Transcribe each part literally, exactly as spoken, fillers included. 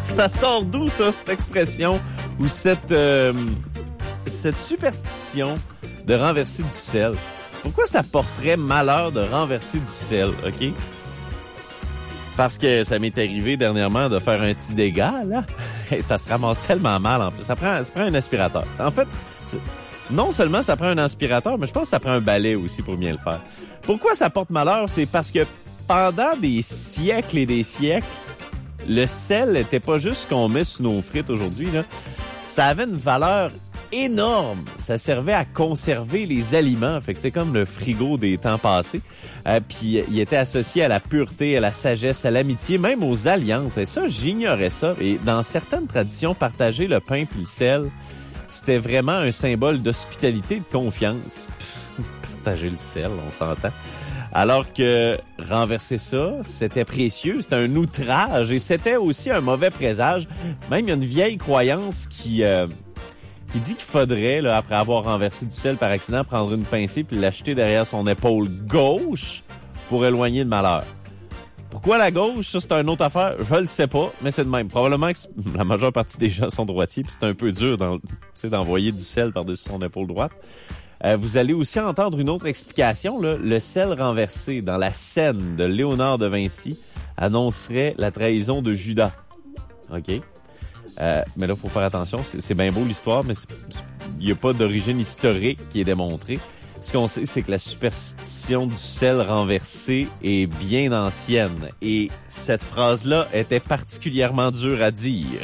Ça sort d'où, ça, cette expression ou cette, euh, cette superstition de renverser du sel? Pourquoi ça porterait malheur de renverser du sel, OK? Parce que ça m'est arrivé dernièrement de faire un petit dégât, là. Et ça se ramasse tellement mal, en plus. Ça prend, ça prend un aspirateur. En fait, non seulement ça prend un aspirateur, mais je pense que ça prend un balai aussi pour bien le faire. Pourquoi ça porte malheur? C'est parce que pendant des siècles et des siècles, le sel n'était pas juste ce qu'on met sur nos frites aujourd'hui, là. Ça avait une valeur énorme. Ça servait à conserver les aliments. Fait que c'était comme le frigo des temps passés. Euh, puis il était associé à la pureté, à la sagesse, à l'amitié, même aux alliances. Et ça, j'ignorais ça. Et dans certaines traditions, partager le pain puis le sel, c'était vraiment un symbole d'hospitalité et de confiance. Pff, partager le sel, on s'entend. Alors que renverser ça, c'était précieux, c'était un outrage et c'était aussi un mauvais présage. Même il y a une vieille croyance qui... Euh, qui dit qu'il faudrait, là, après avoir renversé du sel par accident, prendre une pincée puis l'acheter derrière son épaule gauche pour éloigner le malheur. Pourquoi la gauche? Ça, c'est une autre affaire. Je le sais pas, mais c'est de même. Probablement que la majeure partie des gens sont droitiers puis c'est un peu dur dans, d'envoyer du sel par-dessus son épaule droite. Euh, vous allez aussi entendre une autre explication, là. Le sel renversé dans la scène de Léonard de Vinci annoncerait la trahison de Judas. OK? Euh, mais là, il faut faire attention. C'est, c'est bien beau l'histoire, mais il n'y a pas d'origine historique qui est démontrée. Ce qu'on sait, c'est que la superstition du sel renversé est bien ancienne. Et cette phrase-là était particulièrement dure à dire.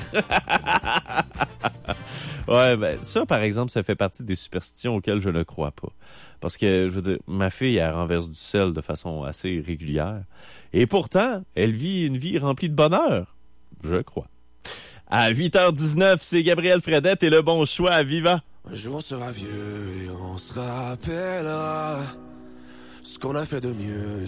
Ouais, ben ça, par exemple, ça fait partie des superstitions auxquelles je ne crois pas. Parce que, je veux dire, ma fille, elle renverse du sel de façon assez régulière. Et pourtant, elle vit une vie remplie de bonheur. Je crois. À huit heures dix-neuf, c'est Gabriel Fredette et le bon choix à Viva. Un jour on sera vieux et on se rappellera ce qu'on a fait de mieux.